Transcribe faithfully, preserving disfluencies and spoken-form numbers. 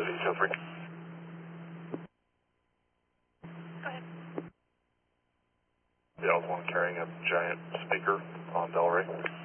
Feel free. Go ahead. Yeah, I was one carrying a giant speaker on Delray.